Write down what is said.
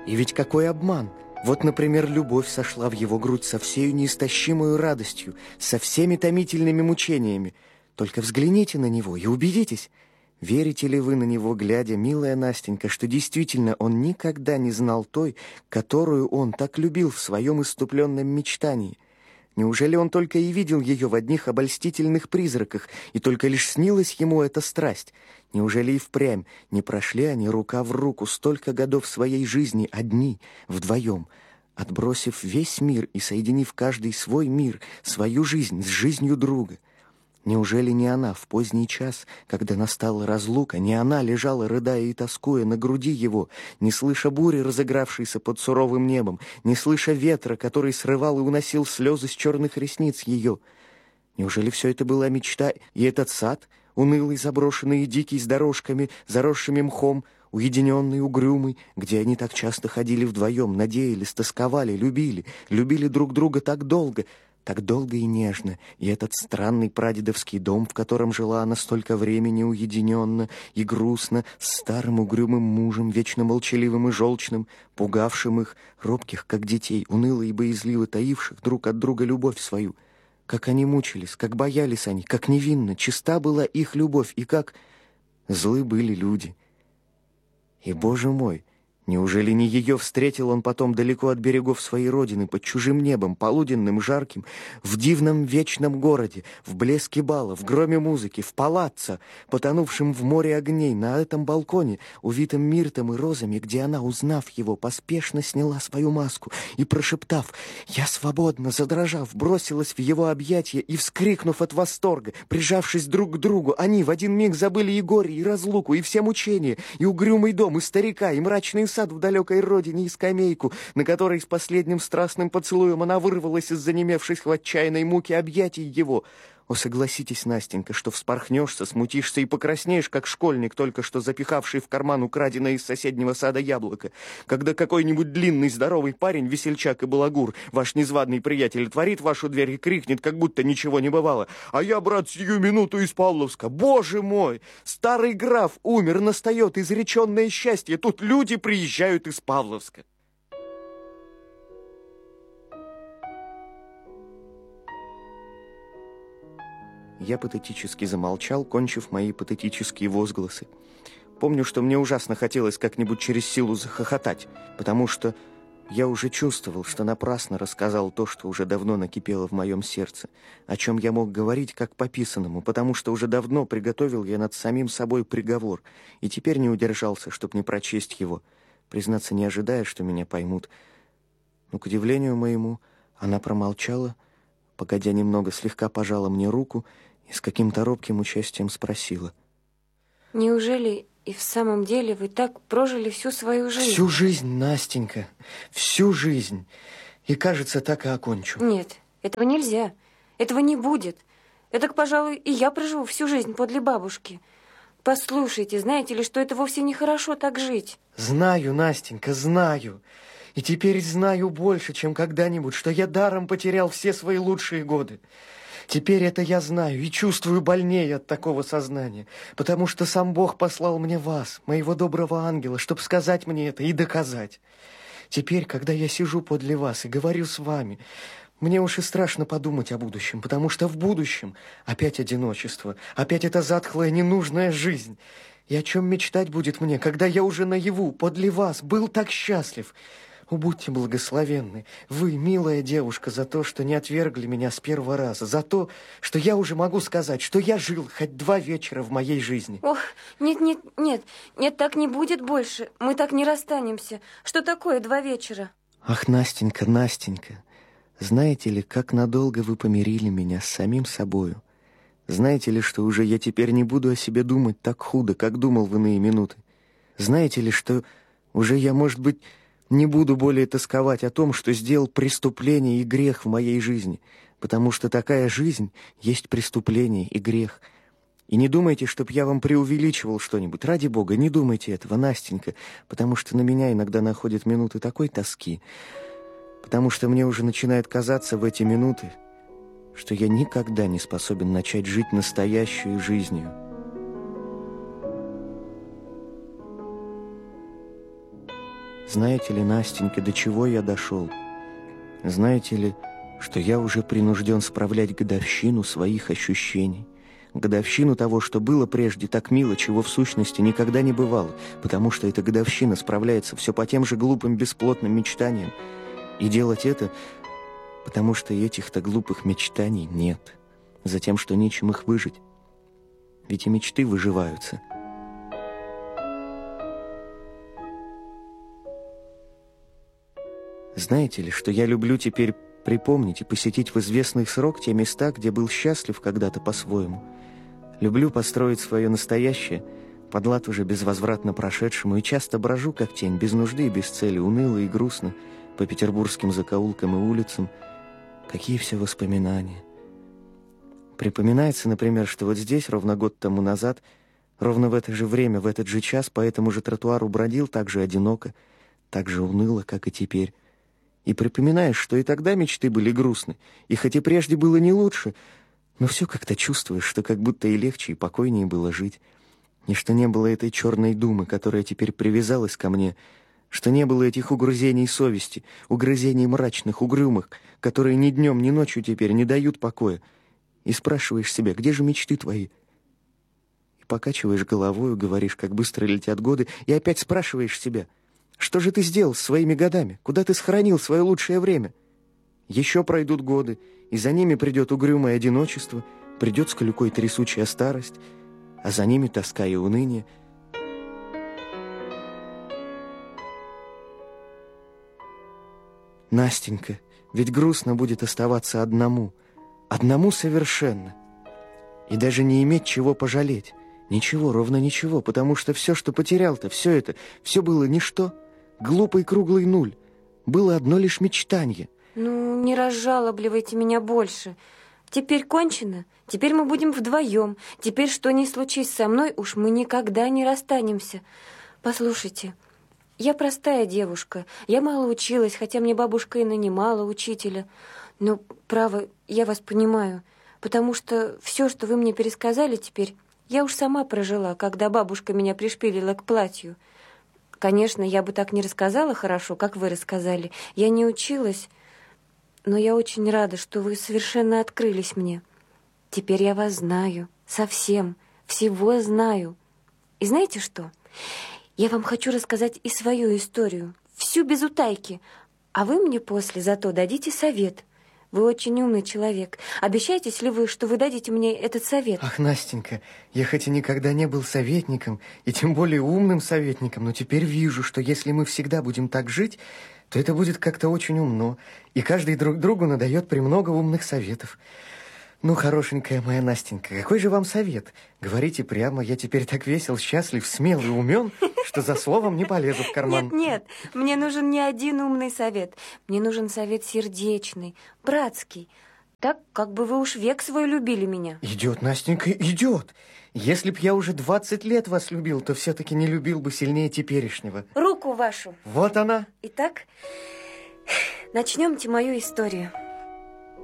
И ведь какой обман! Вот, например, любовь сошла в его грудь со всею неистощимую радостью, со всеми томительными мучениями. Только взгляните на него и убедитесь. Верите ли вы на него, глядя, милая Настенька, что действительно он никогда не знал той, которую он так любил в своем исступленном мечтании? Неужели он только и видел ее в одних обольстительных призраках, и только лишь снилась ему эта страсть? Неужели и впрямь не прошли они рука в руку столько годов своей жизни одни, вдвоем, отбросив весь мир и соединив каждый свой мир, свою жизнь с жизнью друга? Неужели не она в поздний час, когда настала разлука, не она лежала, рыдая и тоскуя на груди его, не слыша бури, разыгравшейся под суровым небом, не слыша ветра, который срывал и уносил слезы с черных ресниц ее? Неужели все это была мечта, и этот сад, унылый, заброшенный и дикий, с дорожками, заросшими мхом, уединенный, угрюмый, где они так часто ходили вдвоем, надеялись, тосковали, любили друг друга так долго и нежно, и этот странный прадедовский дом, в котором жила она столько времени уединенно и грустно, с старым угрюмым мужем, вечно молчаливым и желчным, пугавшим их, робких, как детей, уныло и боязливо таивших друг от друга любовь свою. Как они мучились, как боялись они, как невинно, чиста была их любовь, и как злы были люди. И, Боже мой, неужели не ее встретил он потом далеко от берегов своей родины, под чужим небом, полуденным, жарким, в дивном вечном городе, в блеске бала, в громе музыки, в палаццо, потонувшем в море огней, на этом балконе, увитым миртом и розами, где она, узнав его, поспешно сняла свою маску и, прошептав «Я свободна», задрожав, бросилась в его объятия и, вскрикнув от восторга, прижавшись друг к другу, они в один миг забыли и горе, и разлуку, и все мучения, и угрюмый дом, и старика, и мрачный сад в далекой родине, и скамейку, на которой с последним страстным поцелуем она вырвалась из занемевших в отчаянной муке объятий его. О, согласитесь, Настенька, что вспорхнешься, смутишься и покраснеешь, как школьник, только что запихавший в карман украденное из соседнего сада яблоко, когда какой-нибудь длинный здоровый парень, весельчак и балагур, ваш незваный приятель, отворит вашу дверь и крикнет, как будто ничего не бывало: «А я, брат, сию минуту из Павловска! Боже мой! Старый граф умер, настает изреченное счастье! Тут люди приезжают из Павловска!» Я патетически замолчал, кончив мои патетические возгласы. Помню, что мне ужасно хотелось как-нибудь через силу захохотать, потому что я уже чувствовал, что напрасно рассказал то, что уже давно накипело в моем сердце, о чем я мог говорить как по писанному, потому что уже давно приготовил я над самим собой приговор, и теперь не удержался, чтоб не прочесть его, признаться, не ожидая, что меня поймут. Но, к удивлению моему, она промолчала, погодя немного, слегка пожала мне руку и с каким-то робким участием спросила: «Неужели и в самом деле вы так прожили всю свою жизнь?» «Всю жизнь, Настенька, всю жизнь. И, кажется, так и окончу». «Нет, этого нельзя. Этого не будет. Этак, пожалуй, и я проживу всю жизнь подле бабушки. Послушайте, знаете ли, что это вовсе нехорошо так жить?» «Знаю, Настенька, знаю. И теперь знаю больше, чем когда-нибудь, что я даром потерял все свои лучшие годы. Теперь это я знаю и чувствую больнее от такого сознания, потому что сам Бог послал мне вас, моего доброго ангела, чтобы сказать мне это и доказать. Теперь, когда я сижу подле вас и говорю с вами, мне уж и страшно подумать о будущем, потому что в будущем опять одиночество, опять эта затхлая ненужная жизнь. И о чем мечтать будет мне, когда я уже наяву, подле вас, был так счастлив? О, будьте благословенны, вы, милая девушка, за то, что не отвергли меня с первого раза, за то, что я уже могу сказать, что я жил хоть 2 вечера в моей жизни». «Ох, нет, так не будет больше. Мы так не расстанемся. Что такое 2 вечера?» «Ах, Настенька, Настенька, знаете ли, как надолго вы помирили меня с самим собою? Знаете ли, что уже я теперь не буду о себе думать так худо, как думал в иные минуты? Знаете ли, что уже я, может быть, не буду более тосковать о том, что сделал преступление и грех в моей жизни, потому что такая жизнь есть преступление и грех. И не думайте, чтоб я вам преувеличивал что-нибудь. Ради Бога, не думайте этого, Настенька, потому что на меня иногда находят минуты такой тоски, потому что мне уже начинает казаться в эти минуты, что я никогда не способен начать жить настоящей жизнью». Знаете ли, Настенька, до чего я дошел? Знаете ли, что я уже принужден справлять годовщину своих ощущений? Годовщину того, что было прежде так мило, чего в сущности никогда не бывало, потому что эта годовщина справляется все по тем же глупым бесплотным мечтаниям. И делать это, потому что этих-то глупых мечтаний нет. Затем, что нечем их выжить. Ведь и мечты выживаются. Знаете ли, что я люблю теперь припомнить и посетить в известный срок те места, где был счастлив когда-то по-своему. Люблю построить свое настоящее, под лад уже безвозвратно прошедшему, и часто брожу, как тень, без нужды и без цели, уныло и грустно, по петербургским закоулкам и улицам. Какие все воспоминания. Припоминается, например, что вот здесь, ровно год тому назад, ровно в это же время, в этот же час, по этому же тротуару бродил так же одиноко, так же уныло, как и теперь. И припоминаешь, что и тогда мечты были грустны, и хоть и прежде было не лучше, но все как-то чувствуешь, что как будто и легче, и покойнее было жить, и что не было этой черной думы, которая теперь привязалась ко мне, что не было этих угрызений совести, угрызений мрачных, угрюмых, которые ни днем, ни ночью теперь не дают покоя. И спрашиваешь себя, где же мечты твои? И покачиваешь головой, говоришь, как быстро летят годы, и опять спрашиваешь себя, что же ты сделал с своими годами? Куда ты сохранил свое лучшее время? Еще пройдут годы, и за ними придет угрюмое одиночество, придет с колюкой трясучая старость, а за ними тоска и уныние. Настенька, ведь грустно будет оставаться одному совершенно, и даже не иметь чего пожалеть. Ничего, ровно ничего, потому что все, что потерял-то, все было ничто, глупый круглый нуль, было одно лишь мечтанье. Ну, не разжалобливайте меня больше. Теперь кончено, теперь мы будем вдвоем, теперь что ни случись со мной, уж мы никогда не расстанемся. Послушайте, я простая девушка, я мало училась, хотя мне бабушка и нанимала учителя. Но, право, я вас понимаю, потому что все, что вы мне пересказали теперь, я уж сама прожила, когда бабушка меня пришпилила к платью. Конечно, я бы так не рассказала хорошо, как вы рассказали. Я не училась, но я очень рада, что вы совершенно открылись мне. Теперь я вас знаю, совсем, всего знаю. И знаете что? Я вам хочу рассказать и свою историю, всю без утайки, а вы мне после зато дадите совет. Вы очень умный человек. Обещаетесь ли вы, что вы дадите мне этот совет? Ах, Настенька, я хоть и никогда не был советником, и тем более умным советником, но теперь вижу, что если мы всегда будем так жить, то это будет как-то очень умно, и каждый друг другу надает премного умных советов. Ну, хорошенькая моя Настенька, какой же вам совет? Говорите прямо, я теперь так весел, счастлив, смел и умен, что за словом не полезу в карман. Нет, мне нужен не один умный совет. Мне нужен совет сердечный, братский. Так, как бы вы уж век свой любили меня. Идет, Настенька, идет. Если б я уже 20 лет вас любил, то все-таки не любил бы сильнее теперешнего. Руку вашу. Вот она. Итак, начнемте мою историю.